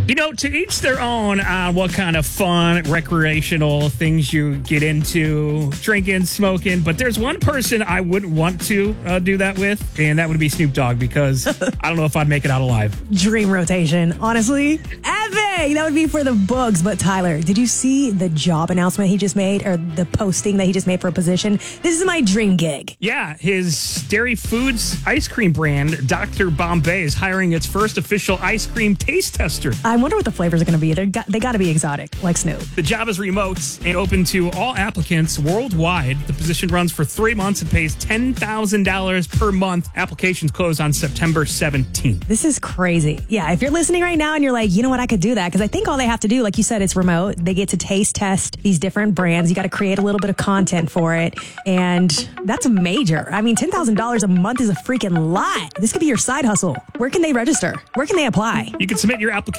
To each their own on what kind of fun, recreational things you get into, drinking, smoking. But there's one person I wouldn't want to do that with, and that would be Snoop Dogg, because I don't know if I'd make it out alive. Dream rotation, honestly. Epic! That would be for the books. But Tyler, did you see the job announcement he just made, or the posting that he just made for a position? This is my dream gig. Yeah, his Dairy Foods ice cream brand, Dr. Bombay, is hiring its first official ice cream taste tester. I wonder what the flavors are going to be. They got to be exotic, like Snoop. The job is remote and open to all applicants worldwide. The position runs for 3 months and pays $10,000 per month. Applications close on September 17th. This is crazy. Yeah, if you're listening right now and you're like, you know what, I could do that, because I think all they have to do, like you said, it's remote. They get to taste test these different brands. You got to create a little bit of content for it, and that's major. I mean, $10,000 a month is a freaking lot. This could be your side hustle. Where can they register? Where can they apply? You can submit your application